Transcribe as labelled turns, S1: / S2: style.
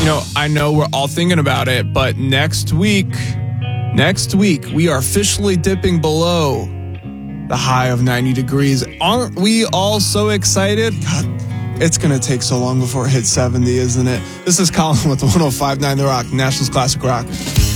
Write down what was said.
S1: I know we're all thinking about it, but next week, we are officially dipping below the high of 90 degrees. Aren't we all so excited?
S2: God, it's going to take so long before it hits 70, isn't it? This is Colin with 105.9 The Rock, Nationals Classic Rock.